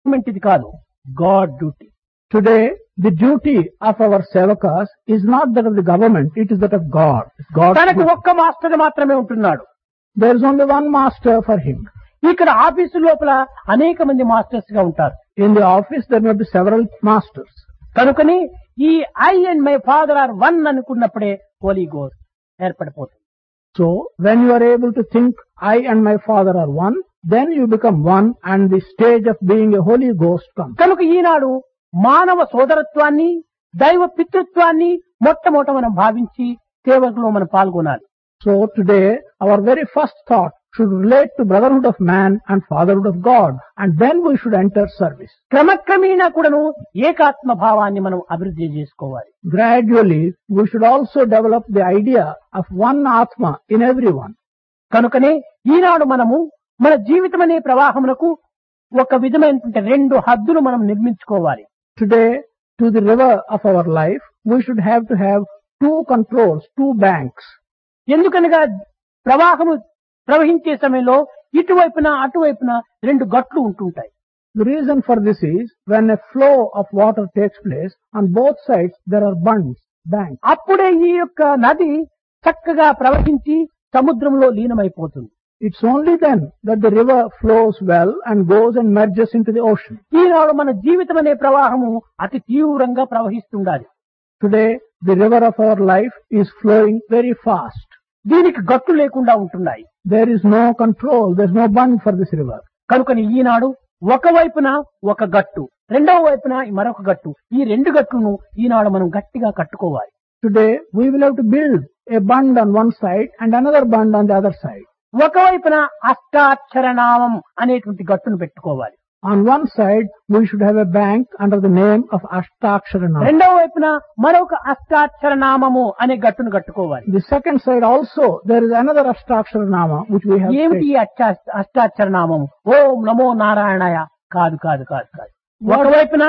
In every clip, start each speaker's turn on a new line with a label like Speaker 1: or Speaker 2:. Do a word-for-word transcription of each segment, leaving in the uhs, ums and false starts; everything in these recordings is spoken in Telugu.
Speaker 1: ఇది కాదు, guard duty.
Speaker 2: Today, the duty of our sevakas is not that of the government, it is that of God. It's God's
Speaker 1: తనకు
Speaker 2: duty.
Speaker 1: ఒక్క మాస్టర్ మాత్రమే ఉంటున్నాడు.
Speaker 2: There is only one master for him.
Speaker 1: ఇక్కడ ఆఫీసు లోపల అనేక మంది మాస్టర్స్ గా ఉంటారు.
Speaker 2: In the office, there may be several masters.
Speaker 1: కనుకని ఈ I and my father are one అనుకున్నప్పుడే Holi ghost ఏర్పడిపోతుంది.
Speaker 2: So, when you are able to think, I and my father are one, then you become one and the stage of being a Holy Ghost comes.
Speaker 1: కనుక ఈనాడు మానవ సోదరత్వాన్ని, దైవ పితృత్వాన్ని మొట్టమొదట మనం భావించి సేవకులో మనం పాల్గొనాలి.
Speaker 2: So today, our very first thought should relate to brotherhood of man and fatherhood of God, and then we should enter service.
Speaker 1: క్రమక్రమేణా కూడాను ఏకాత్మ భావాన్ని మనం అభివృద్ధి చేసుకోవాలి.
Speaker 2: Gradually, we should also develop the idea of one Atma in everyone.
Speaker 1: కనుకనే ఈనాడు మనము మన జీవితం అనే ప్రవాహమునకు ఒక విధమైనటువంటి రెండు హద్దులు మనం నిర్మించుకోవాలి.
Speaker 2: Today, to the river of our life, we should have to have two controls, two banks.
Speaker 1: ఎందుకనగా ప్రవాహము ప్రవహించే సమయంలో ఇటువైపున అటువైపున రెండు గట్లు ఉంటుంటాయి.
Speaker 2: The reason for this is, when a flow of water takes place, on both sides there are bunds, banks.
Speaker 1: అప్పుడే ఈ యొక్క నది చక్కగా ప్రవహించి సముద్రంలో లీనమైపోతుంది.
Speaker 2: It's only then that the river flows well and goes and merges into the ocean.
Speaker 1: ఈనాడు మన జీవితం అనే ప్రవాహము అతి తీవ్రంగా ప్రవహిస్తుండాలి.
Speaker 2: Today, the river of our life is flowing very fast.
Speaker 1: దీనికి గట్టు లేకుండా ఉంటున్నాయి.
Speaker 2: There is no control, there is no bund for this river.
Speaker 1: కనుకని ఈనాడు ఒకవైపున ఒక గట్టు, రెండవ వైపున మరొక గట్టు, ఈ రెండు గట్టును ఈనాడు మనం గట్టిగా కట్టుకోవాలి.
Speaker 2: Today, we will have to build a bund on one side and another bund on the other side.
Speaker 1: ఒకవైపున అష్టాక్షర నామం అనేటువంటి గట్టును పెట్టుకోవాలి.
Speaker 2: On one side, we should have a bank under the name of Ashtakshara Nama.
Speaker 1: రెండవ వైపున మరొక అష్టాక్షర నామము అనే గట్టును కట్టుకోవాలి.
Speaker 2: The second side also, there is another Ashtakshara Nama which we have
Speaker 1: ఏమిటి
Speaker 2: stated.
Speaker 1: అష్ట అష్టాక్షర నామము? ఓం నమో నారాయణాయ కాదు కాదు కాదు కాదు. ఒకవైపున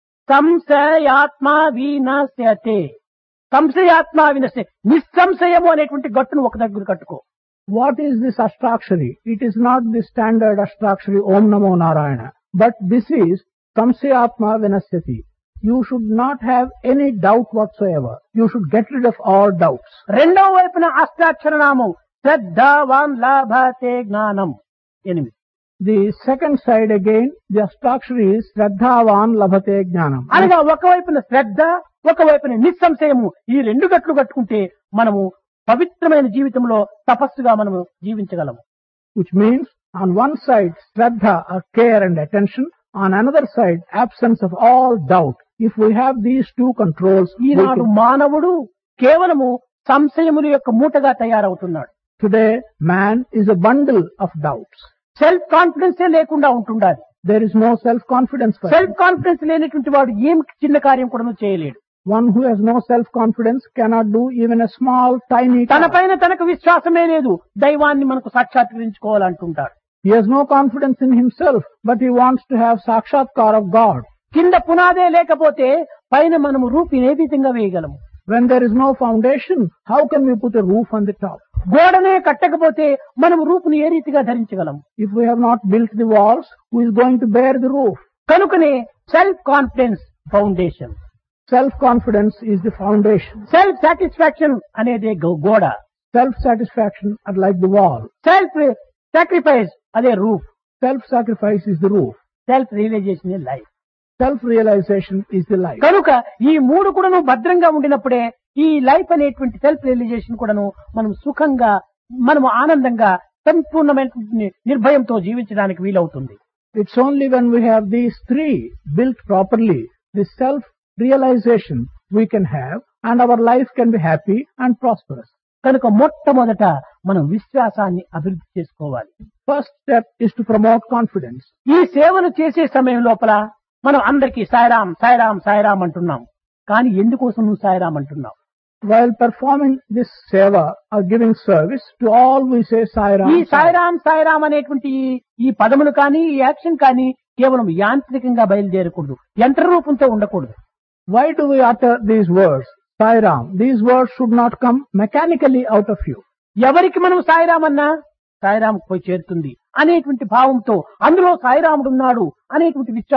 Speaker 1: సంశయాత్మ వినశ్యతే, సంశయాత్మ వినశ్య నిస్సంశయము అనేటువంటి గట్టును ఒక దగ్గర కట్టుకో.
Speaker 2: What is this Ashtakshari? It is not the standard Ashtakshari Om Namo Narayana, but this is Samsayatma Vinasyati. You should not have any doubt whatsoever. You should get rid of all doubts.
Speaker 1: రెండవ వైపున అష్టాక్షర నామం శ్రద్ధావాన్ లాభతే జ్ఞానం ఎనిమిది.
Speaker 2: The second side again, the Ashtakshari is Shraddhavan Labhate Jnanam.
Speaker 1: అనగా ఒకవైపున శ్రద్ధ, ఒకవైపున నిస్సంశయము, ఈ రెండు గట్లు కట్టుకుంటే మనము పవిత్రమైన జీవితంలో తపస్సుగా మనము జీవించగలము.
Speaker 2: Which means, on one side, Shraddha or care and attention, on another side, absence of all doubt. If we have these two controls, we
Speaker 1: Eenadu
Speaker 2: can-
Speaker 1: మానవుడు కేవలము సంశయముల యొక్క మూటగా తయారవుతున్నాడు.
Speaker 2: today, man is a bundle of doubts.
Speaker 1: Self కాన్ఫిడెన్సే లేకుండా ఉంటుండాలి.
Speaker 2: There is no self-confidence for him.
Speaker 1: Self confidence లేనటువంటి వాడు ఏం చిన్న కార్యం కూడా చేయలేడు.
Speaker 2: One who has no self-confidence cannot do even a small, tiny
Speaker 1: తన
Speaker 2: task.
Speaker 1: పైన తనకు విశ్వాసమే లేదు, దైవాన్ని మనకు సాక్షాత్కరించుకోవాలంటుంటాడు.
Speaker 2: He has no confidence in himself, but he wants to have sakshatkar of God.
Speaker 1: కింద పునాదే లేకపోతే పైన మనము రూపుని ఏ విధంగా వేయగలము?
Speaker 2: When there is no foundation, how can we put a roof on the top?
Speaker 1: గోడనే కట్టకపోతే మనం రూపుని ఏ రీతిగా ధరించగలము?
Speaker 2: If we have not built the walls, who is going to bear the roof?
Speaker 1: కనుకనే self confidence foundation,
Speaker 2: Self-confidence is the foundation.
Speaker 1: Self satisfaction అనేది గో- గోడ,
Speaker 2: Self-satisfaction are like the wall.
Speaker 1: Self sacrifice అదే roof,
Speaker 2: Self-sacrifice is the roof.
Speaker 1: Self realisation life.
Speaker 2: Self-realization is the life.
Speaker 1: కనుక ఈ మూడు కూడాను భద్రంగా ఉండినప్పుడే ఈ లైఫ్ అనేటువంటి సెల్ఫ్ రియలైజేషన్ కూడాను మనం సుఖంగా, మనము ఆనందంగా, సంపూర్ణమైన నిర్భయంతో జీవించడానికి వీలవుతుంది.
Speaker 2: It's only when we have these three built properly, the self-realization we can have, and our life can be happy and prosperous.
Speaker 1: కనుక మొట్టమొదట మనం విశ్వాసాన్ని అభివృద్ధి చేసుకోవాలి.
Speaker 2: First step is to promote confidence.
Speaker 1: ఈ సేవను చేసే సమయం లోపల మనం అందరికీ సాయిరాం సాయిరాం సాయిరాం అంటున్నాం. కానీ ఎందుకోసం నువ్వు సాయిరాం అంటున్నావు?
Speaker 2: While performing this seva or giving service, to all we say Sai Ram.
Speaker 1: ఈ సాయిరాం సాయిరాం అనేటువంటి ఈ- ఈ పదములు కానీ ఈ యాక్షన్ కానీ కేవలం యాంత్రికంగా బయలుదేరకూడదు, యంత్ర రూపంతో ఉండకూడదు.
Speaker 2: Why do we utter these words? Sai Ram. These words should not come mechanically out of you.
Speaker 1: ఎవరికి మనం సాయిరాం అన్నా సాయిరాం పోయి చేరుతుంది అనేటువంటి భావంతో, అందులో సాయిరాముడు ఉన్నాడు అనేటువంటి విశ్వాసం